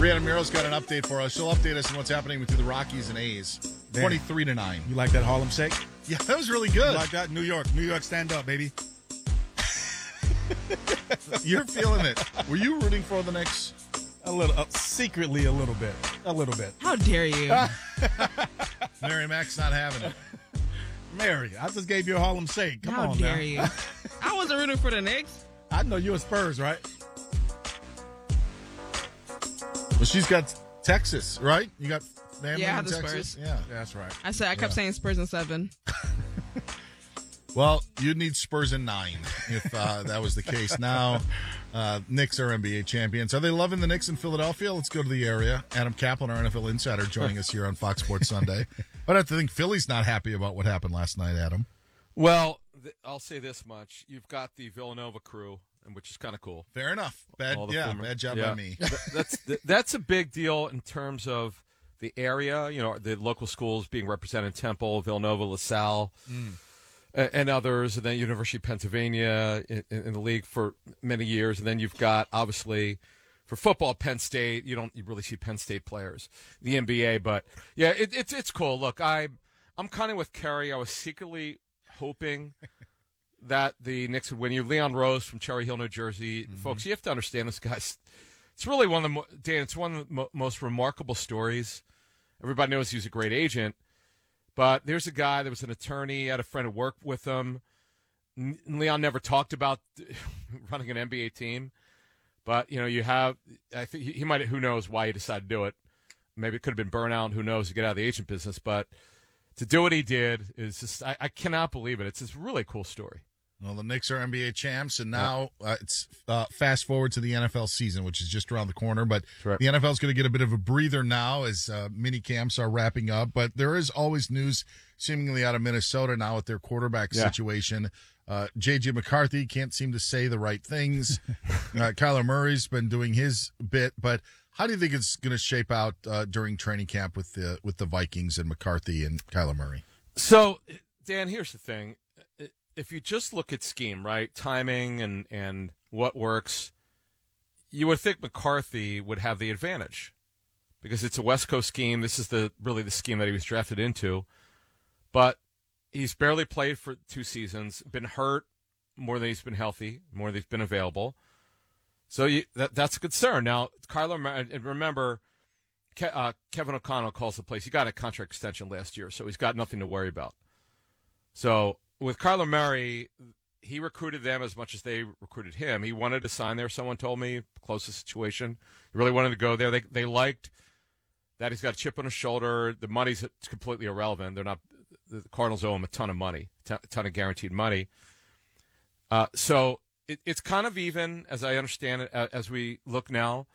Brianna Muro's got an update for us. She'll update us on what's happening between the Rockies and A's. 23-9. You like that Harlem Shake? Yeah, that was really good. You like that? New York, stand up, baby. You're feeling it. Were you rooting for the Knicks? A little, secretly a little bit. How dare you? Mary Mac's not having it. Mary, I just gave you a Harlem Shake. Come How on dare now. you? I wasn't rooting for the Knicks. I know you're a Spurs, right? Well, she's got Texas, right? You got family Yeah, I in have the Texas? Spurs. Yeah. That's right. I kept saying Spurs in 7. Well, you'd need Spurs in 9 if that was the case. Now, Knicks are NBA champions. Are they loving the Knicks in Philadelphia? Let's go to the area. Adam Kaplan, our NFL insider, joining us here on Fox Sports Sunday. But I have to think Philly's not happy about what happened last night, Adam. Well, I'll say this much. You've got the Villanova crew, which is kind of cool. Fair enough. Bad job by me. That's a big deal in terms of the area, the local schools being represented, Temple, Villanova, LaSalle, and others, and then University of Pennsylvania in the league for many years. And then you've got, obviously, for football, Penn State. You really see Penn State players, the NBA. But, yeah, it's cool. Look, I'm kind of with Kerry. I was secretly hoping that the Knicks would win. You Leon Rose from Cherry Hill, New Jersey. Mm-hmm. Folks, you have to understand this guy's – it's really one of the most remarkable stories. Everybody knows he's a great agent. But there's a guy that was an attorney, had a friend who worked with him. Leon never talked about running an NBA team. But, I think he might – who knows why he decided to do it. Maybe it could have been burnout. Who knows, to get out of the agent business. But to do what he did is just – I cannot believe it. It's a really cool story. Well, the Knicks are NBA champs, and now it's fast forward to the NFL season, which is just around the corner. But right. The NFL is going to get a bit of a breather now as mini camps are wrapping up. But there is always news seemingly out of Minnesota now with their quarterback situation. J.J. McCarthy can't seem to say the right things. Kyler Murray's been doing his bit. But how do you think it's going to shape out during training camp with the Vikings and McCarthy and Kyler Murray? So, Dan, here's the thing. If you just look at scheme, right, timing and what works, you would think McCarthy would have the advantage because it's a West Coast scheme. This is really the scheme that he was drafted into. But he's barely played for 2 seasons, been hurt more than he's been healthy, more than he's been available. So that's a concern. Now, Kyler, and remember, Kevin O'Connell calls the place. He got a contract extension last year, so he's got nothing to worry about. So with Kyler Murray, he recruited them as much as they recruited him. He wanted to sign there, someone told me, closest situation. He really wanted to go there. They liked that he's got a chip on his shoulder. The money's completely irrelevant. The Cardinals owe him a ton of money, a ton of guaranteed money. So it's kind of even, as I understand it, as we look now.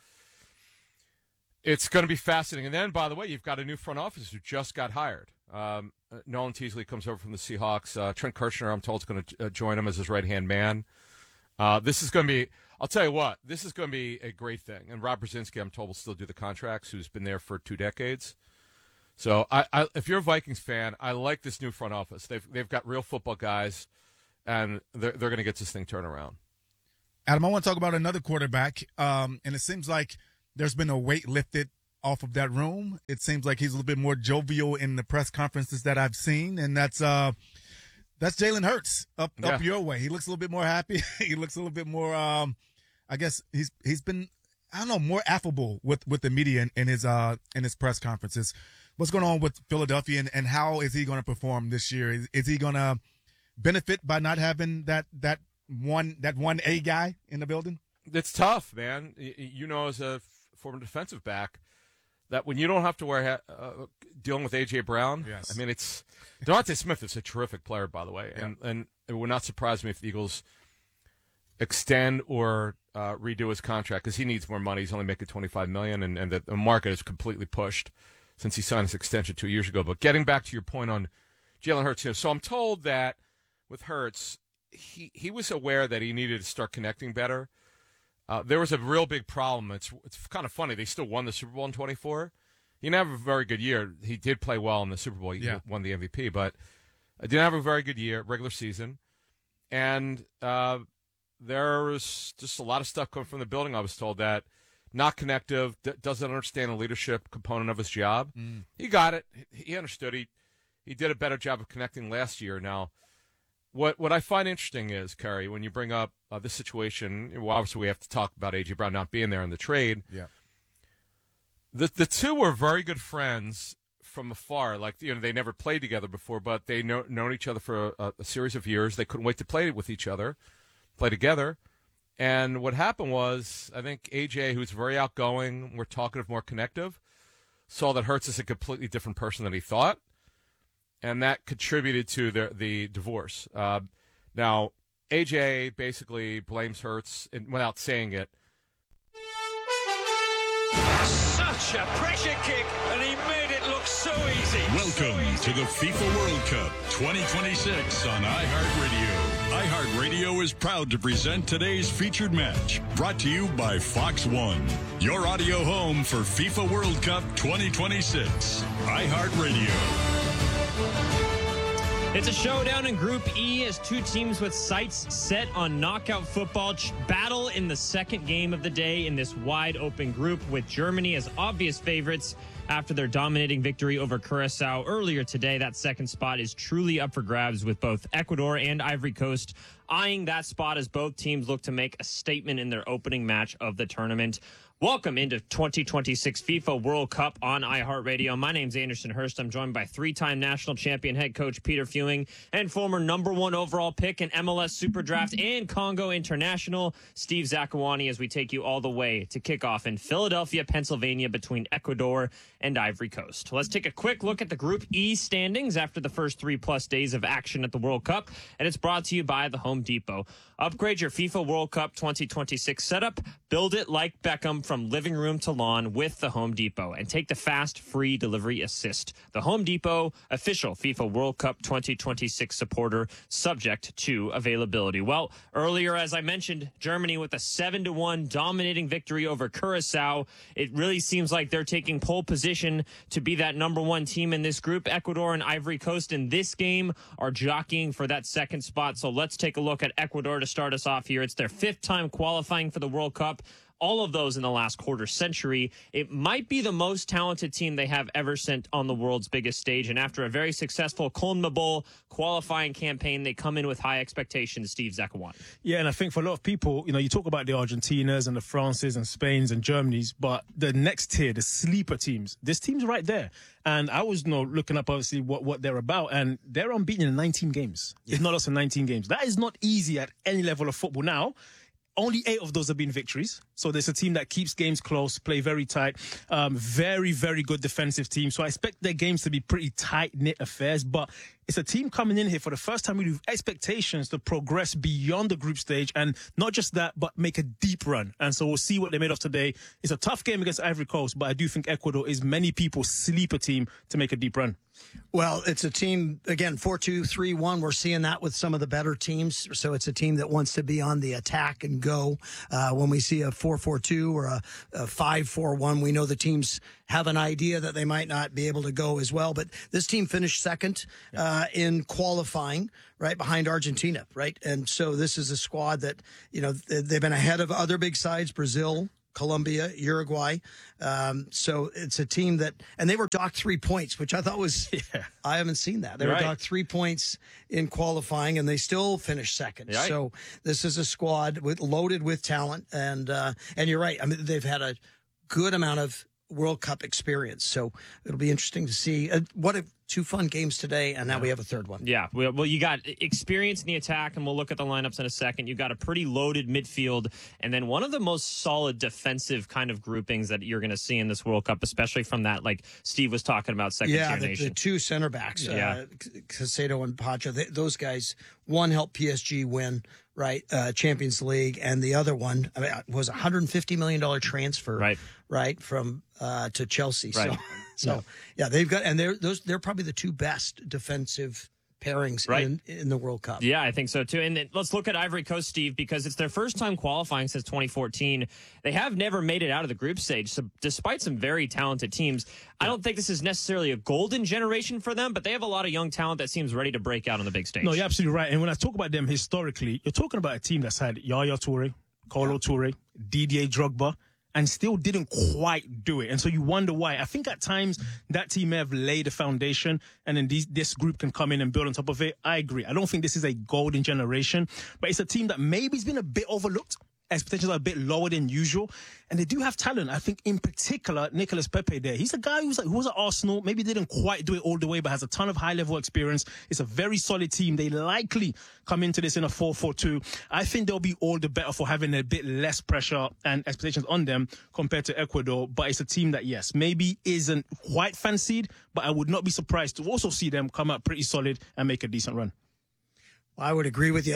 It's going to be fascinating. And then, by the way, you've got a new front office who just got hired. Nolan Teasley comes over from the Seahawks. Trent Kirshner, I'm told, is going to join him as his right-hand man. This is going to be – I'll tell you what, this is going to be a great thing. And Rob Brzezinski, I'm told, will still do the contracts, who's been there for 2 decades. So if you're a Vikings fan, I like this new front office. They've got real football guys, and they're going to get this thing turned around. Adam, I want to talk about another quarterback, and it seems like there's been a weight lifted off of that room. It seems like he's a little bit more jovial in the press conferences that I've seen, and that's Jalen Hurts up your way. He looks a little bit more happy. He looks a little bit more. I guess he's been, I don't know, more affable with the media in his press conferences. What's going on with Philadelphia, and how is he going to perform this year? Is he going to benefit by not having that one A guy in the building? It's tough, man. As a former defensive back, that when you don't have to worry dealing with A.J. Brown, yes. I mean, it's Devontae Smith is a terrific player, by the way, yeah. and it would not surprise me if the Eagles extend or redo his contract because he needs more money. He's only making $25 million, and the market is completely pushed since he signed his extension 2 years ago. But getting back to your point on Jalen Hurts, so I'm told that with Hurts, he was aware that he needed to start connecting better. There was a real big problem. It's kind of funny. They still won the Super Bowl in 24. He didn't have a very good year. He did play well in the Super Bowl. He won the MVP, but didn't have a very good year, regular season. And there was just a lot of stuff coming from the building. I was told that not connective, doesn't understand the leadership component of his job. He got it. He understood. He did a better job of connecting last year. Now, what I find interesting is, Kerry, when you bring up this situation, well, obviously we have to talk about A.J. Brown not being there in the trade. Yeah. The two were very good friends from afar. Like, they never played together before, but they known each other for a series of years. They couldn't wait to play with each other, play together. And what happened was, I think A.J., who's very outgoing, more talkative, more connective, saw that Hurts is a completely different person than he thought. And that contributed to the divorce. Now, A.J. basically blames Hurts without saying it. Such a pressure kick, and he made it look so easy. Welcome to the FIFA World Cup 2026 on iHeartRadio. iHeartRadio is proud to present today's featured match, brought to you by Fox One, your audio home for FIFA World Cup 2026. iHeartRadio. It's a showdown in Group E as two teams with sights set on knockout football battle in the second game of the day in this wide-open group, with Germany as obvious favorites after their dominating victory over Curacao earlier today. That second spot is truly up for grabs, with both Ecuador and Ivory Coast eyeing that spot as both teams look to make a statement in their opening match of the tournament. Welcome into 2026 FIFA World Cup on iHeartRadio. My name's Anderson Hurst. I'm joined by three-time national champion head coach Peter Fewing and former #1 overall pick in MLS Super Draft and Congo International, Steve Zakawani, as we take you all the way to kickoff in Philadelphia, Pennsylvania, between Ecuador and Ivory Coast. Let's take a quick look at the Group E standings after the first 3+ days of action at the World Cup, and it's brought to you by the Home Depot. Upgrade your FIFA World Cup 2026 setup. Build it like Beckham from living room to lawn with the Home Depot, and take the fast, free delivery assist. The Home Depot, official FIFA World Cup 2026 supporter, subject to availability. Well, earlier, as I mentioned, Germany with a 7-1 dominating victory over Curacao. It really seems like they're taking pole position to be that #1 team in this group. Ecuador and Ivory Coast in this game are jockeying for that second spot. So let's take a look at Ecuador to start us off here. It's their 5th time qualifying for the World Cup. All of those in the last quarter century. It might be the most talented team they have ever sent on the world's biggest stage. And after a very successful CONMEBOL qualifying campaign, they come in with high expectations. Steve Zakawani. Yeah, and I think for a lot of people, you talk about the Argentinas and the Frances and Spains and Germanys, but the next tier, the sleeper teams, this team's right there. And I was looking up, obviously, what they're about, and they're unbeaten in 19 games. It's not lost in 19 games. That is not easy at any level of football. Now, only 8 of those have been victories. So there's a team that keeps games close, play very tight, very, very good defensive team. So I expect their games to be pretty tight-knit affairs. But it's a team coming in here for the first time with expectations to progress beyond the group stage. And not just that, but make a deep run. And so we'll see what they made of today. It's a tough game against Ivory Coast, but I do think Ecuador is many people's sleeper team to make a deep run. Well, it's a team, again, 4-2-3-1. We're seeing that with some of the better teams. So it's a team that wants to be on the attack and go. When we see a 4-4-2 or a 5-4-1, we know the teams have an idea that they might not be able to go as well. But this team finished second in qualifying, right behind Argentina, right? And so this is a squad that, they've been ahead of other big sides, Brazil, Colombia, Uruguay. So it's a team that, and they were docked 3 points, which I thought was, I haven't seen that. They were docked 3 points in qualifying, and they still finished second. Right. So this is a squad loaded with talent, and you're right. I mean, they've had a good amount of World Cup experience. So it'll be interesting to see. What if 2 fun games today, and now we have a third one. Yeah, well, you got experience in the attack, and we'll look at the lineups in a second. You got a pretty loaded midfield, and then one of the most solid defensive kind of groupings that you're going to see in this World Cup, especially from that, like Steve was talking about, second-tier nation. The 2 center backs, Caicedo and Pacha, those guys, one helped PSG win, right, Champions League, and the other one was a $150 million transfer, right, from to Chelsea. Right. So they've got, and they're probably the 2 best defensive pairings in the World Cup. Yeah, I think so too. And then let's look at Ivory Coast, Steve, because it's their first time qualifying since 2014. They have never made it out of the group stage. So despite some very talented teams, I don't think this is necessarily a golden generation for them, but they have a lot of young talent that seems ready to break out on the big stage. No, you're absolutely right. And when I talk about them historically, you're talking about a team that's had Yaya Toure, Kolo Toure, Didier Drogba, and still didn't quite do it. And so you wonder why. I think at times that team may have laid a foundation, and then this group can come in and build on top of it. I agree. I don't think this is a golden generation, but it's a team that maybe has been a bit overlooked. Expectations are a bit lower than usual, and they do have talent. I think in particular, Nicolas Pepe there. He's a guy who was at Arsenal, maybe didn't quite do it all the way, but has a ton of high-level experience. It's a very solid team. They likely come into this in a 4-4-2. I think they'll be all the better for having a bit less pressure and expectations on them compared to Ecuador, but it's a team that, yes, maybe isn't quite fancied, but I would not be surprised to also see them come out pretty solid and make a decent run. Well, I would agree with you.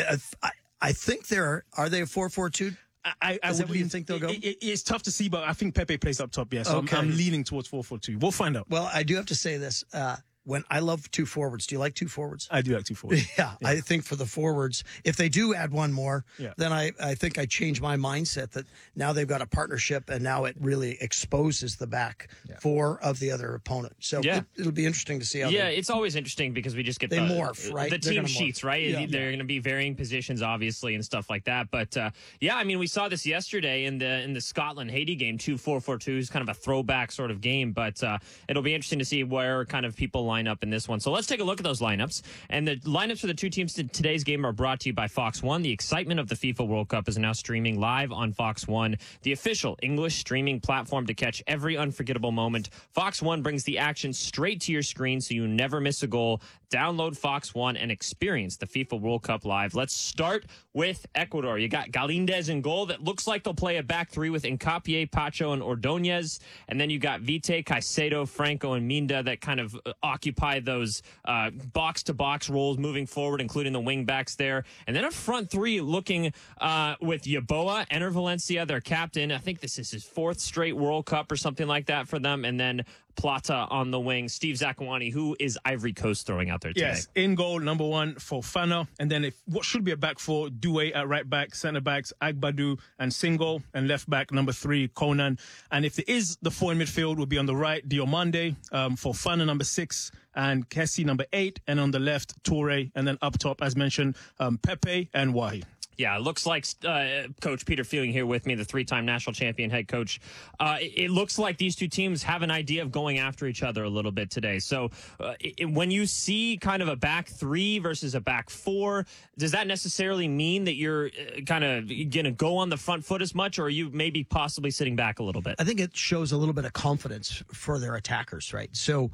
I think are they a 4-4-2? Is that what you think they'll go? It's tough to see, but I think Pepe plays up top, yeah. So okay. I'm leaning towards 4-4-2. We'll find out. Well, I do have to say this. When I love two forwards. Do you like two forwards? I do like two forwards. Yeah, I think for the forwards, if they do add one more, then I think I change my mindset that now they've got a partnership and now it really exposes the back four of the other opponent. So it'll be interesting to see how it's always interesting because we just get they morph, right? The team sheets, right? Yeah. They're going to be varying positions, obviously, and stuff like that. But, I mean, we saw this yesterday in the Scotland-Haiti game, 2-4-4-2 is kind of a throwback sort of game. But it'll be interesting to see where kind of people line up in this one. So let's take a look at those lineups. And the lineups for the two teams in today's game are brought to you by Fox One. The excitement of the FIFA World Cup is now streaming live on Fox One, the official English streaming platform to catch every unforgettable moment. Fox One brings the action straight to your screen so you never miss a goal. Download Fox One and experience the FIFA World Cup live. Let's start with Ecuador. You got Galíndez in goal. That looks like they'll play a back three with Hincapié, Pacho, and Ordóñez. And then you got Vite, Caicedo, Franco, and Minda that kind of occupy those box-to-box roles moving forward, including the wing-backs there. And then a front three looking with Yeboah, Enner Valencia, their captain. I think this is his fourth straight World Cup or something like that for them. And then Plata on the wing. Steve Zakuani, who is Ivory Coast throwing out there today? Yes, in goal, number one, Fofana. And then what should be a back four, Doué at right back, centre backs, Agbadou and Singo. And left back, number three, Conan. And if there is the four in midfield, will be on the right, Diomande, Fofana, number 6, and Kessie, number 8. And on the left, Toure. And then up top, as mentioned, Pepe and Wahi. Yeah, it looks like Coach Peter Fielding here with me, the 3-time national champion head coach. It looks like these two teams have an idea of going after each other a little bit today. So when you see kind of a back three versus a back four, does that necessarily mean that you're kind of going to go on the front foot as much, or are you maybe possibly sitting back a little bit? I think it shows a little bit of confidence for their attackers, right? So,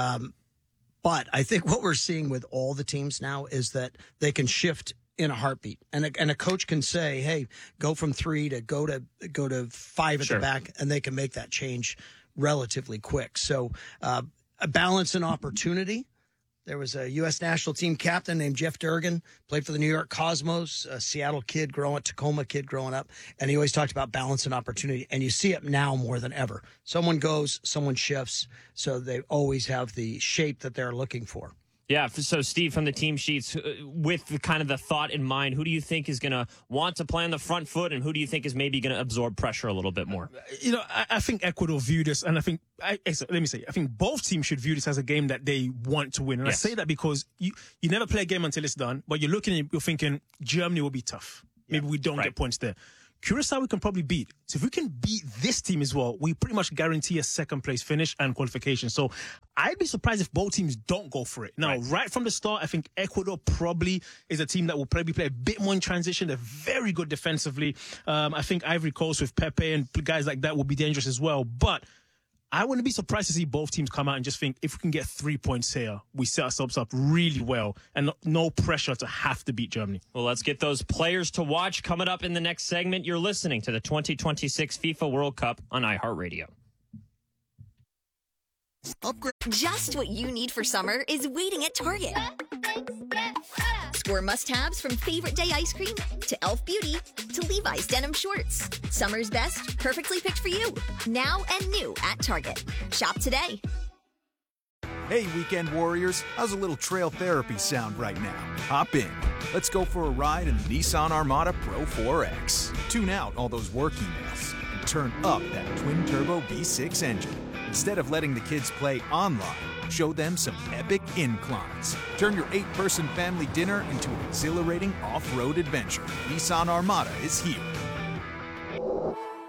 but I think what we're seeing with all the teams now is that they can shift in a heartbeat, and a coach can say, "Hey, go from 3 to go to 5 at the back," and they can make that change relatively quick. So, a balance and opportunity. There was a U.S. national team captain named Jeff Durgan, played for the New York Cosmos, a Seattle kid Tacoma kid growing up, and he always talked about balance and opportunity. And you see it now more than ever. Someone goes, someone shifts, so they always have the shape that they're looking for. Yeah, so Steve, from the team sheets, with the kind of the thought in mind, who do you think is going to want to play on the front foot, and who do you think is maybe going to absorb pressure a little bit more? I think Ecuador view this, and I think both teams should view this as a game that they want to win. And I say that because you never play a game until it's done, but you're looking and you're thinking, Germany will be tough. Maybe we don't get points there. Curacao we can probably beat. So if we can beat this team as well, we pretty much guarantee a second place finish and qualification. So I'd be surprised if both teams don't go for it. Now, right from the start, I think Ecuador probably is a team that will probably play a bit more in transition. They're very good defensively. I think Ivory Coast with Pepe and guys like that will be dangerous as well. But I wouldn't be surprised to see both teams come out and just think, if we can get 3 points here, we set ourselves up really well and no pressure to have to beat Germany. Well, let's get those players to watch coming up in the next segment. You're listening to the 2026 FIFA World Cup on iHeartRadio. Just what you need for summer is waiting at Target. Score must-haves from Favorite Day ice cream to Elf Beauty to Levi's denim shorts. Summer's best, perfectly picked for you. Now and new at Target. Shop today. Hey, weekend warriors. How's a little trail therapy sound right now? Hop in. Let's go for a ride in the Nissan Armada Pro 4X. Tune out all those work emails and turn up that twin-turbo V6 engine. Instead of letting the kids play online, show them some epic inclines. Turn your 8-person family dinner into an exhilarating off-road adventure. Nissan Armada is here.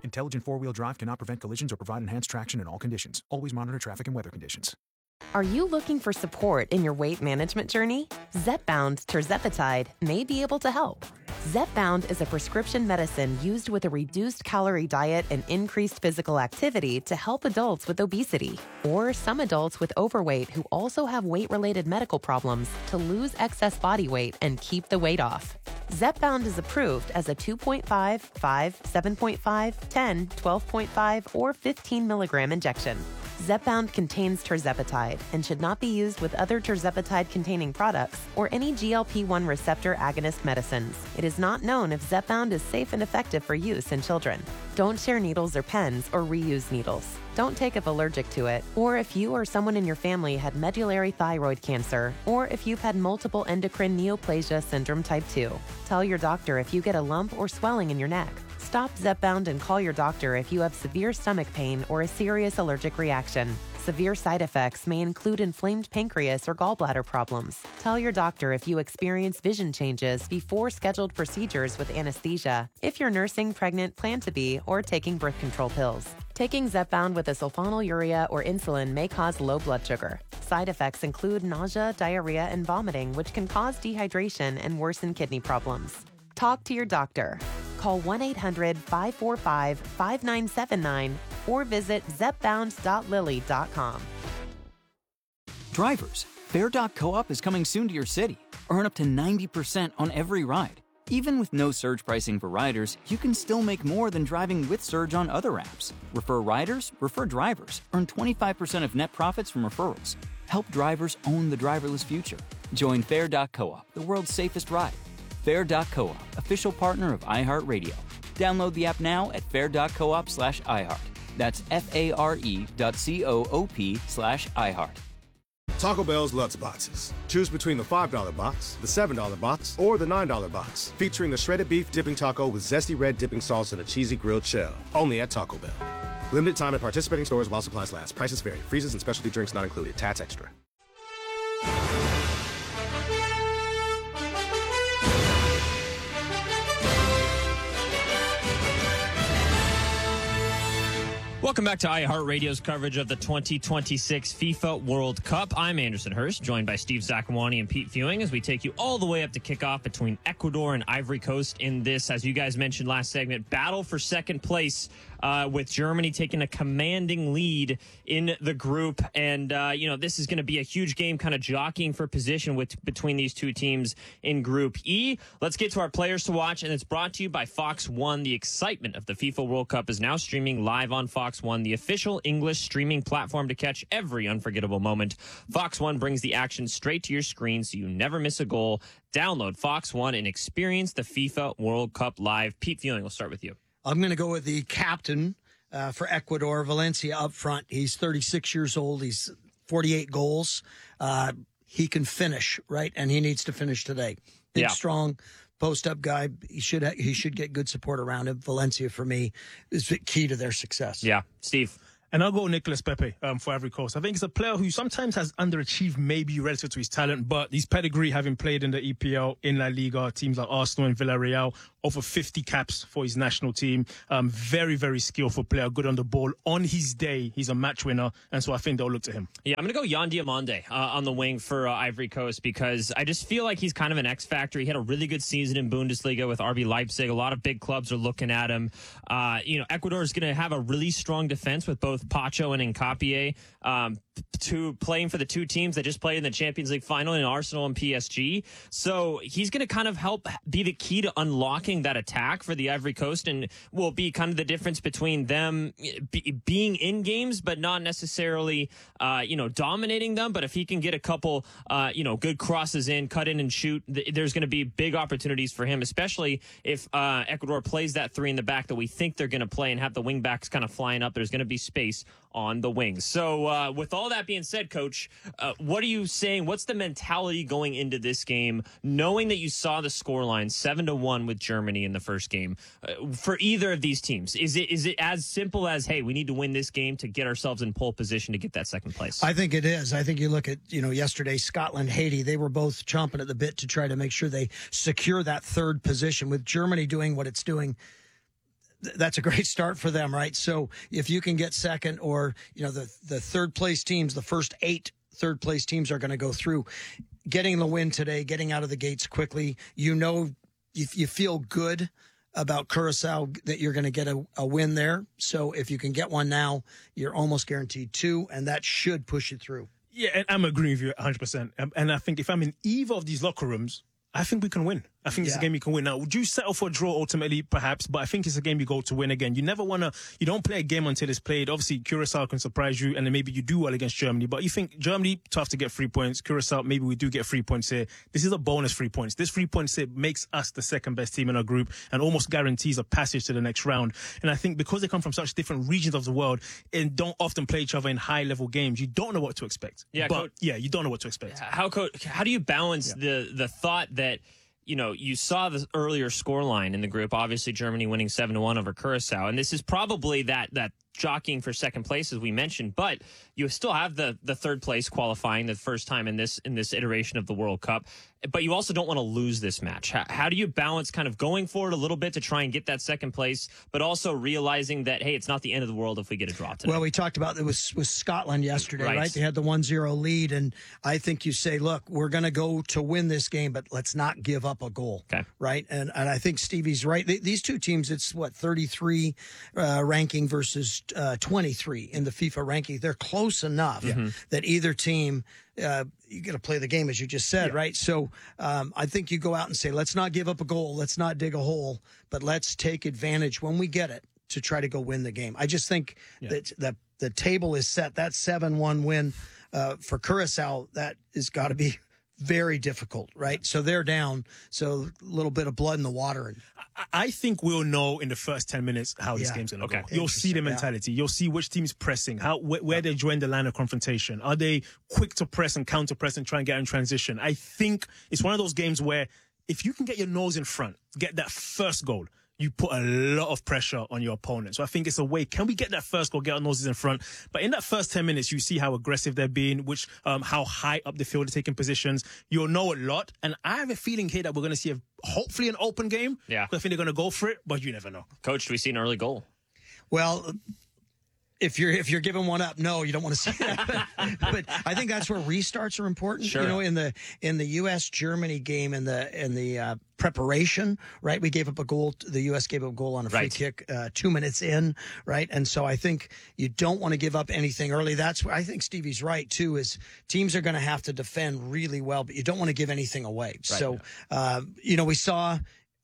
Intelligent four-wheel drive cannot prevent collisions or provide enhanced traction in all conditions. Always monitor traffic and weather conditions. Are you looking for support in your weight management journey? Zepbound tirzepatide may be able to help. Zepbound is a prescription medicine used with a reduced calorie diet and increased physical activity to help adults with obesity or some adults with overweight who also have weight-related medical problems to lose excess body weight and keep the weight off. Zepbound is approved as a 2.5, 5, 7.5, 10, 12.5, or 15 milligram injection. Zepbound contains tirzepatide and should not be used with other tirzepatide-containing products or any GLP-1 receptor agonist medicines. It is not known if Zepbound is safe and effective for use in children. Don't share needles or pens or reuse needles. Don't take if allergic to it, or if you or someone in your family had medullary thyroid cancer, or if you've had multiple endocrine neoplasia syndrome type 2. Tell your doctor if you get a lump or swelling in your neck. Stop Zepbound and call your doctor if you have severe stomach pain or a serious allergic reaction. Severe side effects may include inflamed pancreas or gallbladder problems. Tell your doctor if you experience vision changes before scheduled procedures with anesthesia, if you're nursing, pregnant, plan to be, or taking birth control pills. Taking Zepbound with a sulfonylurea or insulin may cause low blood sugar. Side effects include nausea, diarrhea, and vomiting, which can cause dehydration and worsen kidney problems. Talk to your doctor. Call 1-800-545-5979 or visit zepbound.lilly.com. Drivers, Fair.coop is coming soon to your city. Earn up to 90% on every ride. Even with no surge pricing for riders, you can still make more than driving with Surge on other apps. Refer riders, refer drivers. Earn 25% of net profits from referrals. Help drivers own the driverless future. Join Fair.coop, the world's safest ride. Fair.coop, official partner of iHeartRadio. Download the app now at fair.coop/iHeart. That's FARE.coop/iHeart. Taco Bell's Lutz Boxes. Choose between the $5 box, the $7 box, or the $9 box. Featuring a shredded beef dipping taco with zesty red dipping sauce and a cheesy grilled shell. Only at Taco Bell. Limited time at participating stores while supplies last. Prices vary. Freezes and specialty drinks not included. Tats extra. Welcome back to iHeartRadio's coverage of the 2026 FIFA World Cup. I'm Anderson Hurst, joined by Steve Zakuani and Pete Fewing as we take you all the way up to kickoff between Ecuador and Ivory Coast in this, as you guys mentioned last segment, battle for second place with Germany taking a commanding lead in the group. And, this is going to be a huge game, kind of jockeying for position between these two teams in Group E. Let's get to our players to watch, and it's brought to you by Fox One. The excitement of the FIFA World Cup is now streaming live on Fox One, the official English streaming platform to catch every unforgettable moment. Fox One brings the action straight to your screen so you never miss a goal. Download Fox One and experience the FIFA World Cup live. Pete Fewing, we'll start with you. I'm going to go with the captain for Ecuador, Valencia, up front. He's 36 years old. He's 48 goals. He can finish, right? And he needs to finish today. Big, strong, post-up guy. He should get good support around him. Valencia, for me, is the key to their success. Yeah. Steve? And I'll go Nicolas Pepe for Ivory Coast. I think he's a player who sometimes has underachieved maybe relative to his talent, but his pedigree, having played in the EPL, in La Liga, teams like Arsenal and Villarreal, over 50 caps for his national team. Very, very skillful player, good on the ball. On his day, he's a match winner, and so I think they'll look to him. Yeah, I'm going to go Yan Diomande on the wing for Ivory Coast because I just feel like he's kind of an X factor. He had a really good season in Bundesliga with RB Leipzig. A lot of big clubs are looking at him. Ecuador is going to have a really strong defense with both Pacho and Nkapie, playing for the two teams that just played in the Champions League final in Arsenal and PSG. So he's going to kind of help be the key to unlocking that attack for the Ivory Coast and will be kind of the difference between them being in games but not necessarily dominating them. But if he can get a couple good crosses in, cut in and shoot, there's going to be big opportunities for him, especially if Ecuador plays that three in the back that we think they're going to play and have the wing backs kind of flying up. There's going to be space on the wings. So with all that being said, Coach, what are you saying? What's the mentality going into this game, knowing that you saw the scoreline 7-1 with Germany in the first game for either of these teams? Is it as simple as, hey, we need to win this game to get ourselves in pole position to get that second place? I think it is. I think you look at, yesterday, Scotland, Haiti, they were both chomping at the bit to try to make sure they secure that third position. With Germany doing what it's doing, that's a great start for them, right? So if you can get second, or the third place teams, the first 8 third place teams are going to go through. Getting the win today, getting out of the gates quickly, you feel good about Curacao that you're going to get a win there. So if you can get one now, you're almost guaranteed 2, and that should push you through. Yeah, and I'm agreeing with you 100%. And I think if I'm in either of these locker rooms, I think we can win. I think it's a game you can win. Now, would you settle for a draw ultimately? Perhaps, but I think it's a game you go to win again. You never you don't play a game until it's played. Obviously, Curacao can surprise you, and then maybe you do well against Germany. But you think Germany, tough to get 3 points. Curacao, maybe we do get 3 points here. This is a bonus 3 points. This 3 points here makes us the second best team in our group and almost guarantees a passage to the next round. And I think because they come from such different regions of the world and don't often play each other in high-level games, you don't know what to expect. Yeah, you don't know what to expect. How do you balance the thought that, you saw the earlier scoreline in the group, obviously Germany winning 7-1 over Curacao, and this is probably that jockeying for second place, as we mentioned, but you still have the third place qualifying the first time in this iteration of the World Cup, but you also don't want to lose this match. How do you balance kind of going forward a little bit to try and get that second place, but also realizing that, hey, it's not the end of the world if we get a draw today? Well, we talked about it with Scotland yesterday, right? They had the 1-0 lead, and I think you say, look, we're going to go to win this game, but let's not give up a goal, right? And I think Stevie's right. These two teams, it's 33 ranking versus 23 in the FIFA ranking. They're close enough that either team, you got to play the game, as you just said, right? So I think you go out and say, let's not give up a goal, let's not dig a hole, but let's take advantage when we get it to try to go win the game. I just think that the table is set. That 7-1 win for Curacao, that has got to be very difficult, right? So they're down. So a little bit of blood in the water. I think we'll know in the first 10 minutes how this game's going to go. You'll see the mentality. You'll see which team's pressing, where they join the line of confrontation. Are they quick to press and counter press and try and get in transition? I think it's one of those games where if you can get your nose in front, get that first goal, you put a lot of pressure on your opponent. So I think it's a way, can we get that first goal, get our noses in front? But in that first 10 minutes, you see how aggressive they're being, how high up the field they're taking positions. You'll know a lot. And I have a feeling here that we're going to see hopefully an open game. Yeah. I think they're going to go for it, but you never know. Coach, do we see an early goal? Well, if you're giving one up, no, you don't want to see that. But I think that's where restarts are important. Sure. In the U.S. Germany game, in the preparation, right? We gave up a goal. The U.S. gave up a goal on a free kick 2 minutes in, right? And so I think you don't want to give up anything early. That's where I think Stevie's right too. Is teams are going to have to defend really well, but you don't want to give anything away. Right. So we saw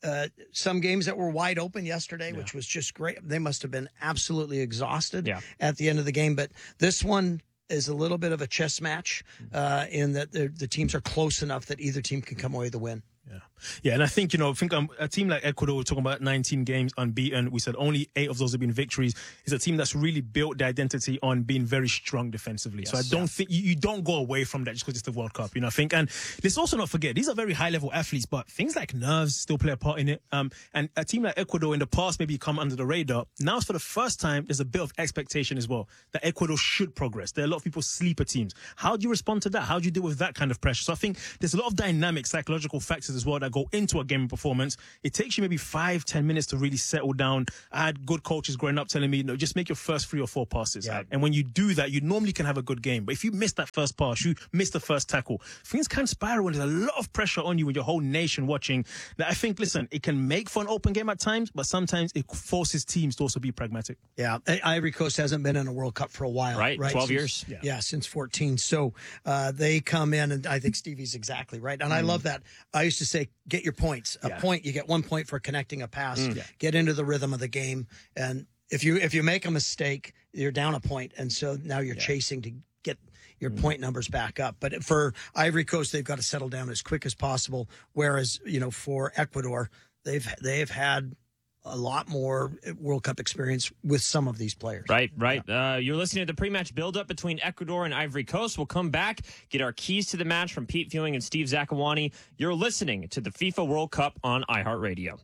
some games that were wide open yesterday, which was just great. They must have been absolutely exhausted at the end of the game. But this one is a little bit of a chess match in that the teams are close enough that either team can come away with the win. Yeah, and I think, a team like Ecuador, we're talking about 19 games unbeaten. We said only 8 of those have been victories. It's a team that's really built their identity on being very strong defensively. Yes. So I don't think you don't go away from that just because it's the World Cup. I think. And let's also not forget, these are very high-level athletes, but things like nerves still play a part in it. And a team like Ecuador in the past maybe come under the radar. Now, for the first time, there's a bit of expectation as well that Ecuador should progress. There are a lot of people sleeper teams. How do you respond to that? How do you deal with that kind of pressure? So I think there's a lot of dynamic psychological factors as well that go into a game performance. It takes you maybe 5-10 minutes to really settle down. I had good coaches growing up telling me, just make your first 3 or 4 passes. Yeah. And when you do that, you normally can have a good game. But if you miss that first pass, you miss the first tackle, things can spiral and there's a lot of pressure on you with your whole nation watching. That I think, listen, it can make for an open game at times, but sometimes it forces teams to also be pragmatic. Yeah. Ivory Coast hasn't been in a World Cup for a while. Right. 12 years. Yeah, since 14. So they come in, and I think Stevie's exactly right. And I love that. I used to say, get your points. A point, you get 1 point for connecting a pass. Get into the rhythm of the game. And if you make a mistake, you're down a point. And so now you're chasing to get your point numbers back up. But for Ivory Coast, they've got to settle down as quick as possible. Whereas, for Ecuador, they've had a lot more World Cup experience with some of these players. Right. You're listening to the pre-match build-up between Ecuador and Ivory Coast. We'll come back, get our keys to the match from Pete Fewing and Steve Zakawani. You're listening to the FIFA World Cup on iHeartRadio.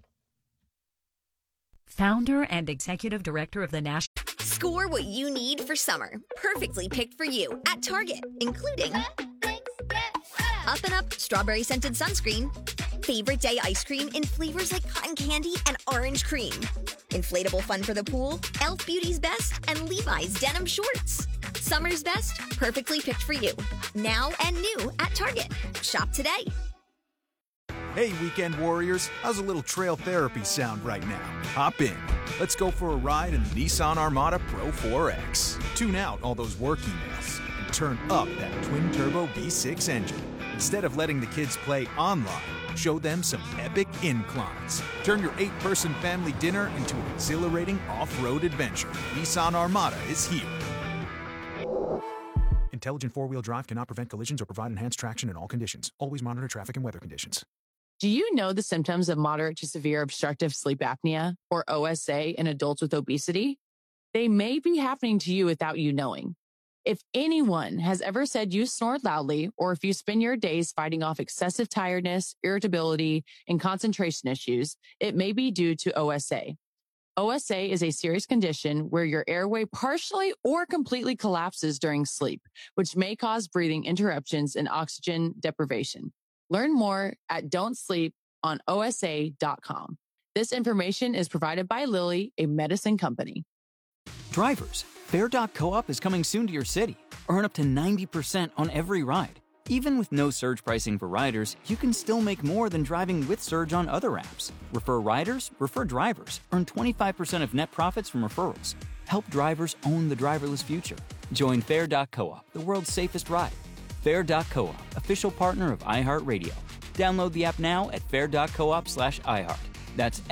Founder and executive director of the National... Score what you need for summer. Perfectly picked for you at Target, including Up and Up strawberry scented sunscreen, favorite day ice cream in flavors like cotton candy and orange cream, Inflatable fun for the pool, Elf Beauty's best, and Levi's denim shorts. Summer's best, perfectly picked for you. Now and new at Target. Shop today. Hey, weekend warriors, how's a little trail therapy sound right now? Hop in. Let's go for a ride in the Nissan Armada Pro 4X. Tune out all those work emails and turn up that twin-turbo V6 engine. Instead of letting the kids play online, show them some epic inclines. Turn your 8-person family dinner into an exhilarating off-road adventure. Nissan Armada is here. Intelligent four-wheel drive cannot prevent collisions or provide enhanced traction in all conditions. Always monitor traffic and weather conditions. Do you know the symptoms of moderate to severe obstructive sleep apnea, or OSA, in adults with obesity? They may be happening to you without you knowing. If anyone has ever said you snore loudly, or if you spend your days fighting off excessive tiredness, irritability, and concentration issues, it may be due to OSA. OSA is a serious condition where your airway partially or completely collapses during sleep, which may cause breathing interruptions and oxygen deprivation. Learn more at don'tsleeponosa.com. This information is provided by Lilly, a medicine company. Drivers, Fair.coop is coming soon to your city. Earn up to 90% on every ride. Even with no surge pricing for riders, you can still make more than driving with Surge on other apps. Refer riders, refer drivers. Earn 25% of net profits from referrals. Help drivers own the driverless future. Join Fair.coop, the world's safest ride. Fair.coop, official partner of iHeartRadio. Download the app now at fair.coop/iHeart. That's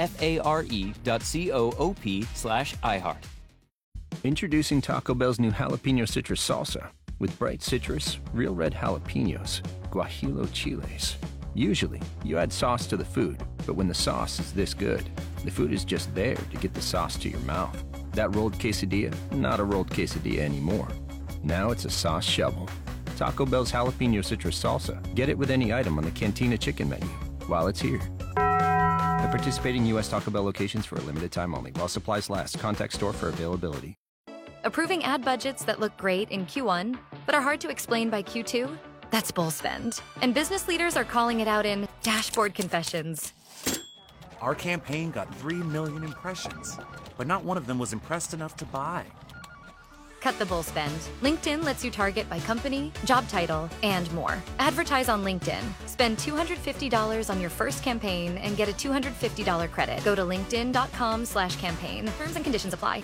FARE.coop/iHeart. Introducing Taco Bell's new jalapeno citrus salsa. With bright citrus, real red jalapenos, guajillo chiles. Usually, you add sauce to the food, but when the sauce is this good, the food is just there to get the sauce to your mouth. That rolled quesadilla, not a rolled quesadilla anymore. Now it's a sauce shovel. Taco Bell's jalapeno citrus salsa. Get it with any item on the Cantina chicken menu while it's here. At participating U.S. Taco Bell locations for a limited time only. While supplies last. Contact store for availability. Approving ad budgets that look great in Q1, but are hard to explain by Q2? That's bull spend. And business leaders are calling it out in dashboard confessions. Our campaign got 3 million impressions, but not one of them was impressed enough to buy. Cut the bull spend. LinkedIn lets you target by company, job title, and more. Advertise on LinkedIn. Spend $250 on your first campaign and get a $250 credit. Go to linkedin.com/campaign. Terms and conditions apply.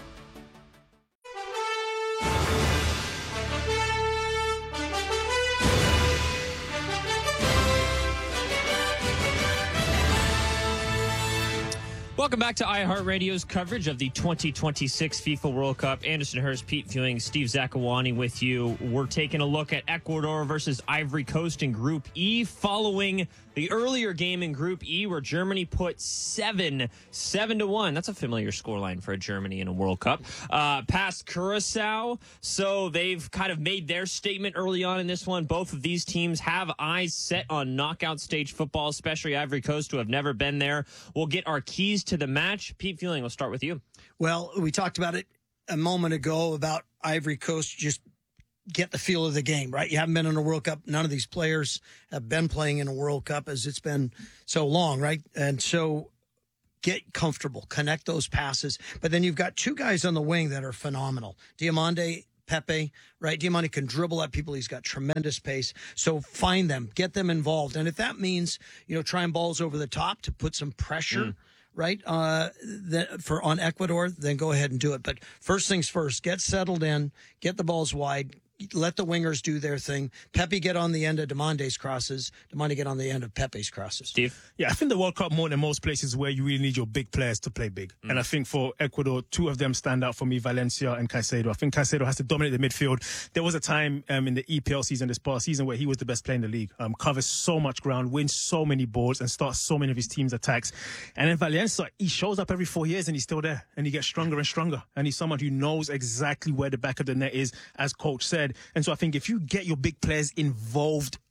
Welcome back to iHeartRadio's coverage of the 2026 FIFA World Cup. Anderson Hurst, Pete Fewing, Steve Zakawani with you. We're taking a look at Ecuador versus Ivory Coast in Group E, following the earlier game in Group E where Germany put 7-1. That's a familiar scoreline for Germany in a World Cup. Past Curacao. So they've kind of made their statement early on in this one. Both of these teams have eyes set on knockout stage football, especially Ivory Coast, who have never been there. We'll get our keys to the match. Pete Fewing, we'll start with you. Well, we talked about it a moment ago about Ivory Coast just get the feel of the game, right? You haven't been in a World Cup. None of these players have been playing in a World Cup as it's been so long, right? And so get comfortable, connect those passes. But then you've got two guys on the wing that are phenomenal. Diomande, Pepe, right? Diomande can dribble at people. He's got tremendous pace. So find them, get them involved. And if that means, trying balls over the top to put some pressure, right, on Ecuador, then go ahead and do it. But first things first, get settled in, get the balls wide, let the wingers do their thing. Pepe get on the end of Diamande's crosses. Diomande get on the end of Pepe's crosses. Steve? Yeah, I think the World Cup more than most places where you really need your big players to play big. And I think for Ecuador, two of them stand out for me, Valencia and Caicedo. I think Caicedo has to dominate the midfield. There was a time in the EPL season, this past season, where he was the best player in the league. Covers so much ground, wins so many balls, and starts so many of his team's attacks. And then Valencia, he shows up every 4 years and he's still there. And he gets stronger and stronger. And he's someone who knows exactly where the back of the net is, as coach said. And so I think if you get your big players involved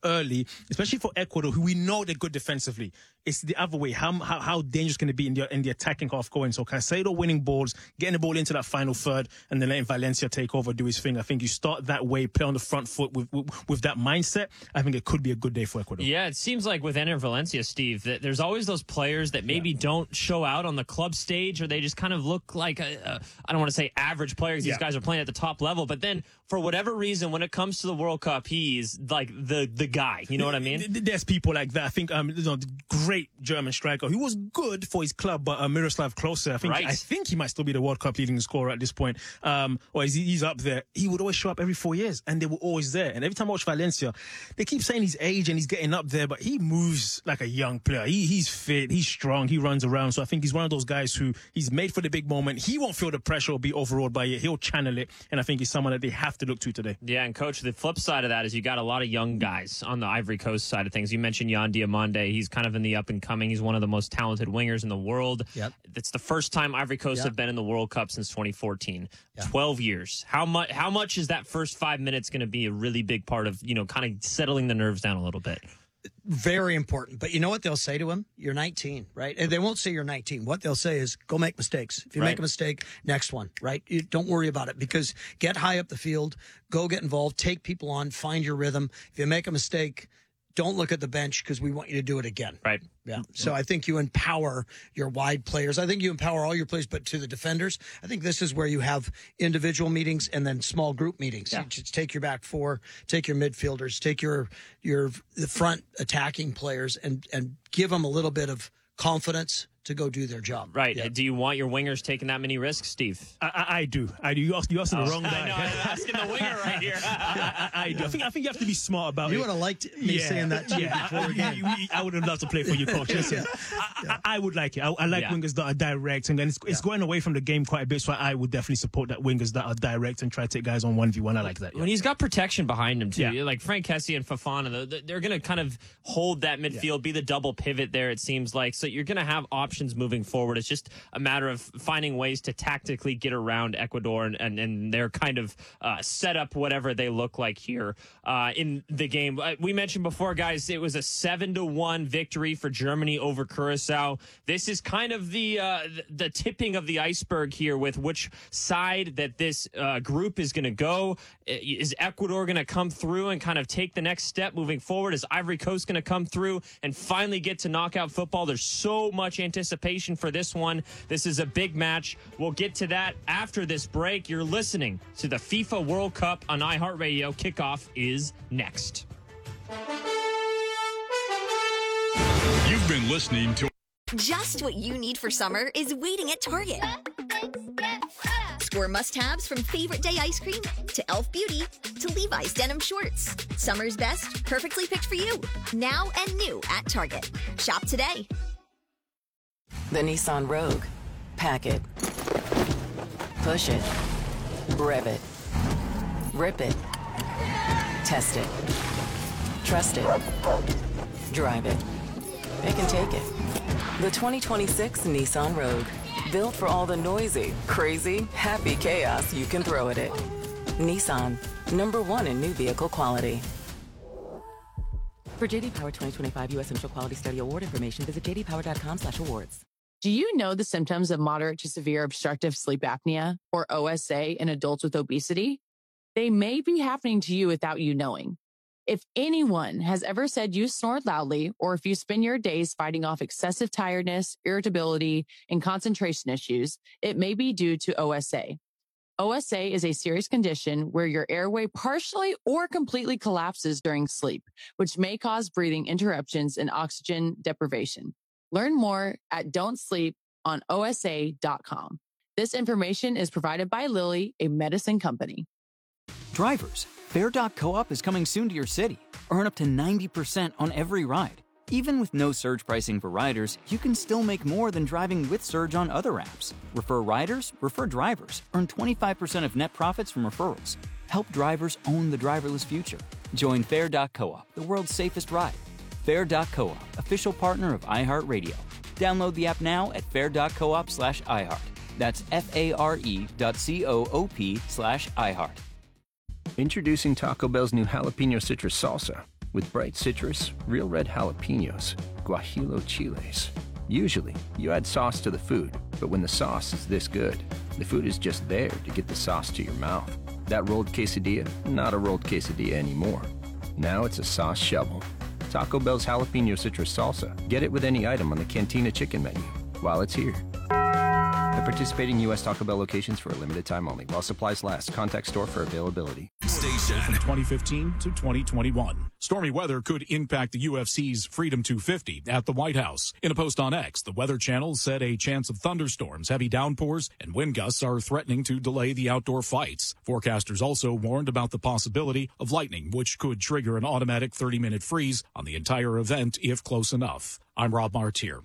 early, especially for Ecuador, who we know they're good defensively. It's the other way. How dangerous can it be in the attacking half going? So Caicedo winning balls, getting the ball into that final third, and then letting Valencia take over, do his thing. I think you start that way, play on the front foot with that mindset. I think it could be a good day for Ecuador. Yeah, it seems like with Enner Valencia, Steve, that there's always those players that maybe don't show out on the club stage, or they just kind of look like I don't want to say average players. These guys are playing at the top level, but then for whatever reason, when it comes to the World Cup, he's like the guy. You know what I mean? There's people like that. I think the great German striker who was good for his club, but Miroslav Klose, I think he might still be the World Cup leading scorer at this point. Or he's up there. He would always show up every 4 years, and they were always there. And every time I watch Valencia, they keep saying he's age and he's getting up there, but he moves like a young player. He's fit, he's strong, he runs around. So I think he's one of those guys who he's made for the big moment. He won't feel the pressure or be overawed by it. He'll channel it, and I think he's someone that they have to look to today. Yeah, and Coach, the flip side of that is you got a lot of young guys on the Ivory Coast side of things. You mentioned Yan Diomande. He's kind of in the up and coming. He's one of the most talented wingers in the world. Yep. It's the first time Ivory Coast have been in the World Cup since 2014. 12 years. How much is that first 5 minutes going to be a really big part of, kind of settling the nerves down a little bit? Very important. But you know what they'll say to him? You're 19, right? And they won't say you're 19. What they'll say is, go make mistakes. If you make a mistake, next one, right? You don't worry about it, because get high up the field, go get involved, take people on, find your rhythm. If you make a mistake, don't look at the bench, because we want you to do it again. Right. Yeah. So I think you empower your wide players. I think you empower all your players, but to the defenders, I think this is where you have individual meetings and then small group meetings. You just take your back four, take your midfielders, take the front attacking players, and give them a little bit of confidence to go do their job. Right. Yeah. Do you want your wingers taking that many risks, Steve? I do. You asked the wrong guy. No, I'm asking the winger right here. I do. I think you have to be smart about it. You would have liked me saying that to you before again. I would have loved to play for you, Coach. Listen, I would like it. I like wingers that are direct, and then it's going away from the game quite a bit, so I would definitely support that wingers that are direct and try to take guys on 1v1. I like that. When he's got protection behind him, too. Like Frank Kessie and Fofana, they're going to kind of hold that midfield, be the double pivot there, it seems like. So you're going to have options moving forward. It's just a matter of finding ways to tactically get around Ecuador and their kind of setup, whatever they look like here in the game. We mentioned before, guys, it was a 7-1 victory for Germany over Curacao. This is kind of the tipping of the iceberg here with which side that this group is going to go. Is Ecuador going to come through and kind of take the next step moving forward? Is Ivory Coast going to come through and finally get to knockout football? There's so much anticipation for this one. This is a big match. We'll get to that after this break. You're listening to the FIFA World Cup on iHeartRadio. Kickoff is next. You've been listening to Just what you need for summer is waiting at Target. Score must-haves from Favorite Day ice cream to Elf Beauty to Levi's denim shorts. Summer's best, perfectly picked for you. Now and new at Target. Shop today. The Nissan Rogue. Pack it. Push it. Rev it. Rip it. Test it. Trust it. Drive it. It can take it. The 2026 Nissan Rogue. Built for all the noisy, crazy, happy chaos you can throw at it. Nissan. #1 in new vehicle quality. For JD Power 2025 U.S. Central Quality Study Award information, visit jdpower.com/awards. Do you know the symptoms of moderate to severe obstructive sleep apnea, or OSA, in adults with obesity? They may be happening to you without you knowing. If anyone has ever said you snore loudly, or if you spend your days fighting off excessive tiredness, irritability, and concentration issues, it may be due to OSA. OSA is a serious condition where your airway partially or completely collapses during sleep, which may cause breathing interruptions and oxygen deprivation. Learn more at don'tsleeponosa.com. This information is provided by Lilly, a medicine company. Drivers, Fair.coop is coming soon to your city. Earn up to 90% on every ride. Even with no surge pricing for riders, you can still make more than driving with Surge on other apps. Refer riders, refer drivers. Earn 25% of net profits from referrals. Help drivers own the driverless future. Join Fair.coop, the world's safest ride. Fair.coop, official partner of iHeartRadio. Download the app now at fair.coop/iHeart. That's FARE.coop/iHeart. Introducing Taco Bell's new jalapeno citrus salsa. with bright citrus, real red jalapenos, guajillo chiles. Usually, you add sauce to the food, but when the sauce is this good, the food is just there to get the sauce to your mouth. That rolled quesadilla, not a rolled quesadilla anymore. Now it's a sauce shovel. Taco Bell's jalapeno citrus salsa. Get it with any item on the Cantina chicken menu while it's here. At participating U.S. Taco Bell locations for a limited time only. While supplies last. Contact store for availability. Station from 2015 to 2021. Stormy weather could impact the UFC's Freedom 250 at the White House. In a post on X, the Weather Channel said a chance of thunderstorms, heavy downpours, and wind gusts are threatening to delay the outdoor fights. Forecasters also warned about the possibility of lightning, which could trigger an automatic 30-minute freeze on the entire event if close enough. I'm Rob Martier.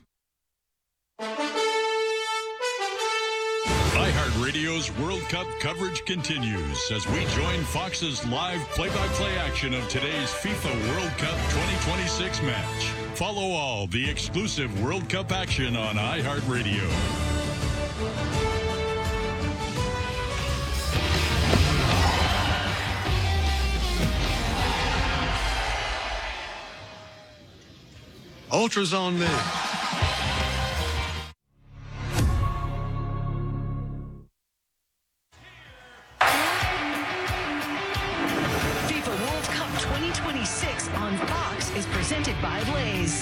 iHeartRadio's World Cup coverage continues as we join Fox's live play-by-play action of today's FIFA World Cup 2026 match. Follow all the exclusive World Cup action on iHeartRadio. Ultrazone me. is presented by Blaze.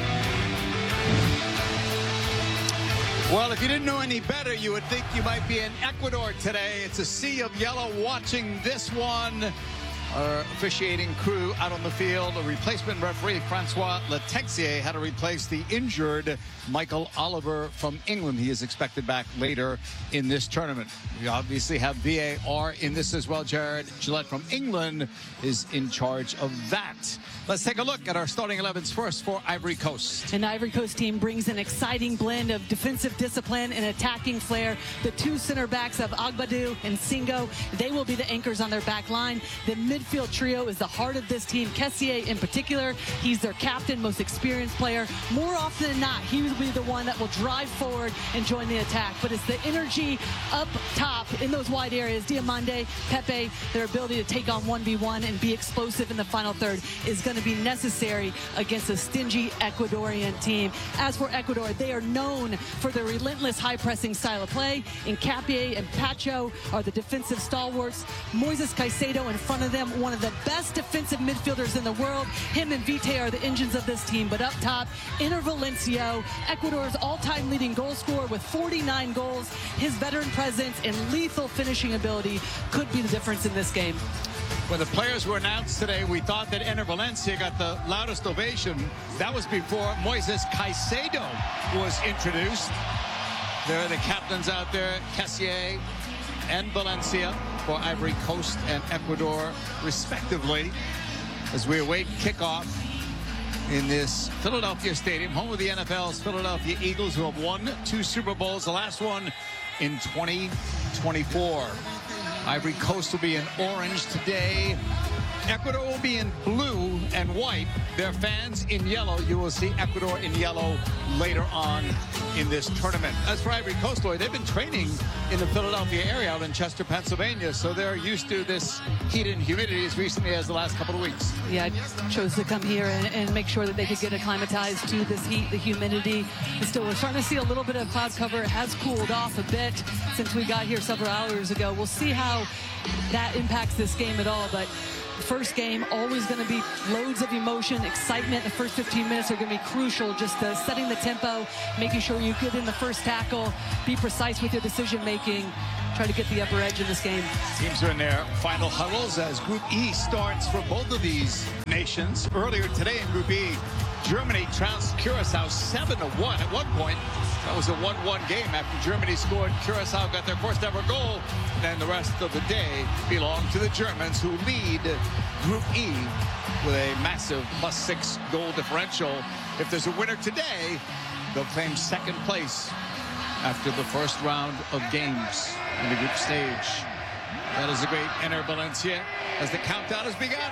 Well, if you didn't know any better, you would think you might be in Ecuador today. It's a sea of yellow watching this one. Our officiating crew out on the field. A replacement referee, Francois Letexier, had to replace the injured Michael Oliver from England. He is expected back later in this tournament. We obviously have VAR in this as well. Jared Gillette from England is in charge of that. Let's take a look at our starting 11s first for Ivory Coast. An Ivory Coast team brings an exciting blend of defensive discipline and attacking flair. The two center backs of Agbadou and Singo, they will be the anchors on their back line. The midfield trio is the heart of this team. Kessié in particular, he's their captain, most experienced player. More often than not, he will be the one that will drive forward and join the attack. But it's the energy up top in those wide areas. Diomande, Pepe, their ability to take on 1v1 and be explosive in the final third is going to be necessary against a stingy Ecuadorian team. As for Ecuador, they are known for their relentless high-pressing style of play. Nkapie and Pacho are the defensive stalwarts. Moises Caicedo in front of them, one of the best defensive midfielders in the world. Him and Vite are the engines of this team. But up top, Enner Valencia, Ecuador's all-time leading goal scorer with 49 goals. His veteran presence and lethal finishing ability could be the difference in this game. When the players were announced today, we thought that Enner Valencia got the loudest ovation. That was before Moises Caicedo was introduced. There are the captains out there, Kessié and Valencia for Ivory Coast and Ecuador, respectively, as we await kickoff in this Philadelphia Stadium, home of the NFL's Philadelphia Eagles, who have won 2 Super Bowls, the last one in 2024. Ivory Coast will be in orange today. Ecuador will be in blue and white. Their fans in yellow. You will see Ecuador in yellow later on in this tournament. As for Ivory Coast, Lloyd, they've been training in the Philadelphia area out in Chester, Pennsylvania, so they're used to this heat and humidity as recently as the last couple of weeks. Yeah, I chose to come here and make sure that they could get acclimatized to this heat, the humidity. And still, we're starting to see a little bit of cloud cover. It has cooled off a bit since we got here several hours ago. We'll see how that impacts this game at all, but first game, always going to be loads of emotion, excitement. The first 15 minutes are going to be crucial, just setting the tempo, making sure you get in the first tackle, be precise with your decision-making, try to get the upper edge in this game. Teams are in their final huddles as Group E starts for both of these nations. Earlier today in Group E, Germany trounced Curacao 7-1. At one point, that was a 1-1 game after Germany scored. Curacao got their first ever goal. And the rest of the day belonged to the Germans, who lead Group E with a massive +6 goal differential. If there's a winner today, they'll claim second place after the first round of games in the group stage. That is a great Enner Valencia as the countdown has begun.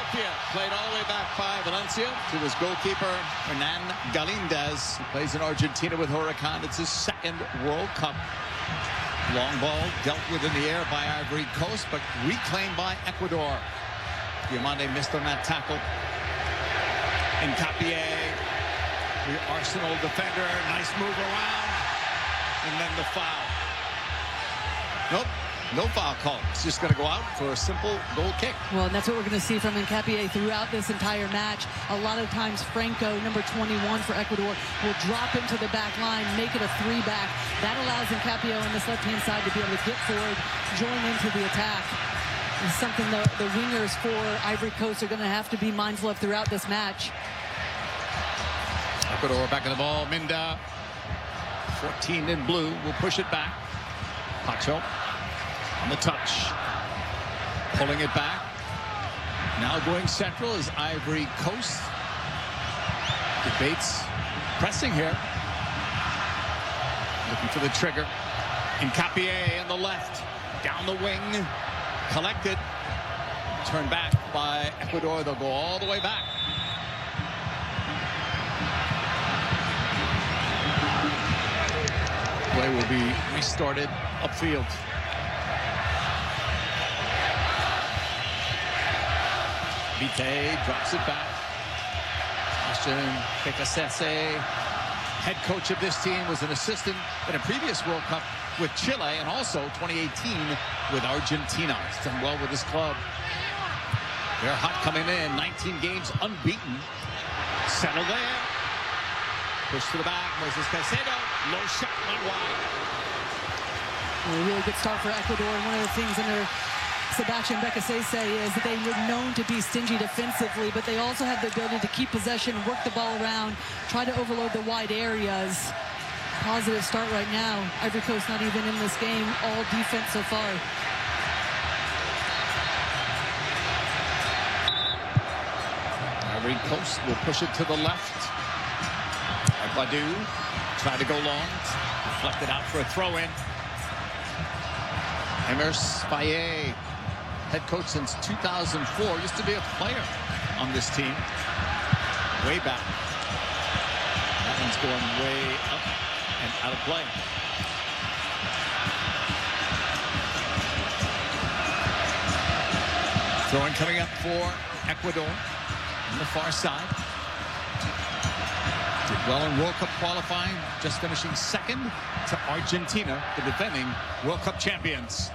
Philadelphia. Played all the way back by Valencia to his goalkeeper, Hernan Galindez. He plays in Argentina with Huracan. It's his second World Cup. Long ball dealt with in the air by Ivory Coast, but reclaimed by Ecuador. Diomande missed on that tackle. Hincapié, the Arsenal defender. Nice move around. And then the foul. Nope. No foul call. It's just going to go out for a simple goal kick. Well, and that's what we're going to see from Hincapié throughout this entire match. A lot of times, Franco, number 21 for Ecuador, will drop into the back line, make it a 3-back. That allows Hincapié on this left-hand side to be able to get forward, join into the attack. It's something the wingers for Ivory Coast are going to have to be mindful of throughout this match. Ecuador back in the ball. Minda, 14 in blue, will push it back. Pacho on the touch, pulling it back. Now going central is Ivory Coast. Debates pressing here. Looking for the trigger. Hincapié on the left, down the wing, collected. Turned back by Ecuador. They'll go all the way back. Play will be restarted upfield. Vite drops it back. Sebastian Pecasese, head coach of this team, was an assistant in a previous World Cup with Chile and also 2018 with Argentina. He's done well with his club. They're hot coming in. 19 games unbeaten. Settle there. Push to the back. Moises Caicedo. Low shot, went wide. A really good start for Ecuador. And one of the things under Sebastian Pecasese is that they were known to be stingy defensively, but they also have the ability to keep possession, work the ball around, try to overload the wide areas. Positive start right now. Ivory Coast not even in this game. All defense so far. Ivory Coast will push it to the left. Badu tried to go long. Deflected out for a throw-in. Emers Faye, head coach since 2004, used to be a player on this team. Way back. That one's going way up and out of play. Throwing coming up for Ecuador on the far side. Did well in World Cup qualifying, just finishing second to Argentina, the defending World Cup champions.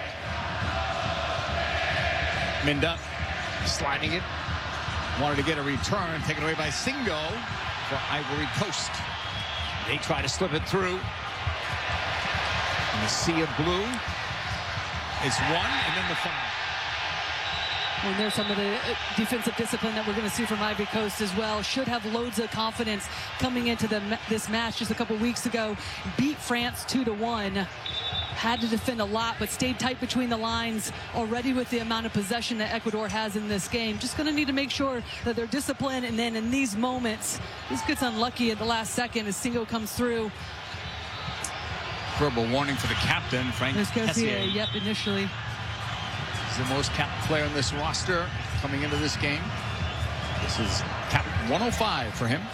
Minda sliding it. Wanted to get a return, taken away by Singo for Ivory Coast. They try to slip it through. And the sea of blue is one, and then the foul. And there's some of the defensive discipline that we're going to see from Ivory Coast as well. Should have loads of confidence coming into this match just a couple weeks ago. Beat France 2-1. Had to defend a lot, but stayed tight between the lines already with the amount of possession that Ecuador has in this game. Just going to need to make sure that they're disciplined, and then in these moments, this gets unlucky at the last second as Singo comes through. Verbal warning for the captain, Frank Kessié. Yep, initially. He's the most capped player in this roster coming into this game. This is cap 105 for him.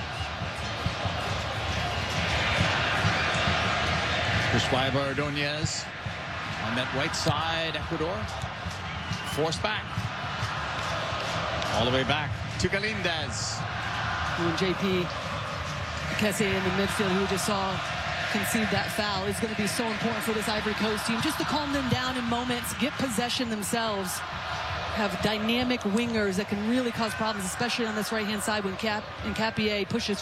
Schreiber Ordonez on that right side. Ecuador forced back. All the way back to Galindez. When JP Kessié in the midfield, who we just saw concede that foul, is going to be so important for this Ivory Coast team, just to calm them down in moments, get possession themselves, have dynamic wingers that can really cause problems, especially on this right-hand side when Hincapié pushes